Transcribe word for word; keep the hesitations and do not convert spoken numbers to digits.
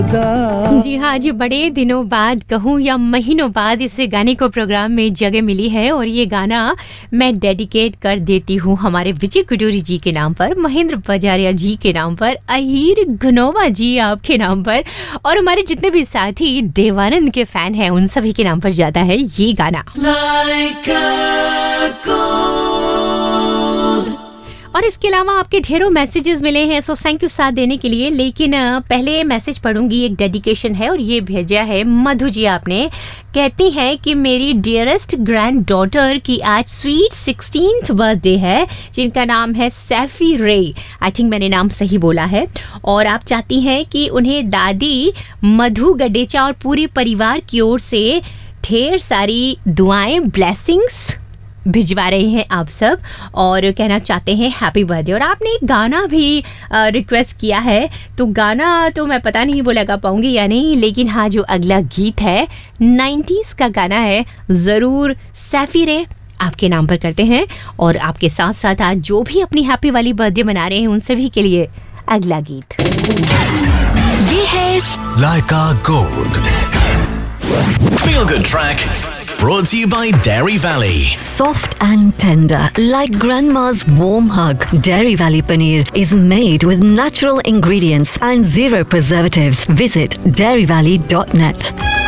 जी हाँ, जी बड़े दिनों बाद कहूँ या महीनों बाद इस गाने को प्रोग्राम में जगह मिली है और ये गाना मैं डेडिकेट कर देती हूँ हमारे विजय कुटूरी जी के नाम पर, महेंद्र पजारिया जी के नाम पर, अहीर घनोवा जी आपके नाम पर और हमारे जितने भी साथी देवानंद के फैन हैं उन सभी के नाम पर जाता है ये गाना। like और इसके अलावा आपके ढेरों मैसेजेस मिले हैं, सो थैंक यू साथ देने के लिए। लेकिन पहले मैसेज पढ़ूंगी, एक डेडिकेशन है और ये भेजा है मधु जी आपने। कहती हैं कि मेरी डियरेस्ट ग्रैंड डॉटर की आज स्वीट सिक्सटीन्थ बर्थडे है जिनका नाम है सैफी रे। आई थिंक मैंने नाम सही बोला है। और आप चाहती हैं कि उन्हें दादी मधु गडेचा और पूरे परिवार की ओर से ढेर सारी दुआएं, ब्लेसिंग्स भिजवा रहे हैं आप सब और कहना चाहते हैं हैप्पी बर्थडे। और आपने एक गाना भी रिक्वेस्ट किया है, तो गाना तो मैं पता नहीं वो लगा पाऊंगी या नहीं, लेकिन हाँ जो अगला गीत है नाइन्टीज़ का गाना है, ज़रूर सैफी रे आपके नाम पर करते हैं। और आपके साथ साथ आज जो भी अपनी हैप्पी वाली बर्थडे मना रहे हैं उन सभी के लिए अगला गीत ये है लाइका gold Feel Good Track brought to you by Dairy Valley. Soft and tender, like grandma's warm hug. Dairy Valley Paneer is made with natural ingredients and zero preservatives. Visit dairy valley dot net.